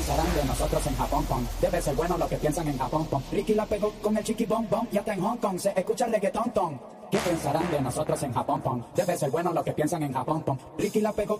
pensarán de nosotros en Japón, pom? Debe ser bueno lo que piensan en Japón, pom. Ricky la pegó con el chiqui bom bom, ya está en Hong Kong, se escucha el reggaetón, ton. ¿Qué pensarán de nosotros en Japón, pom? Debe ser bueno lo que piensan en Japón, pom. Ricky la pegó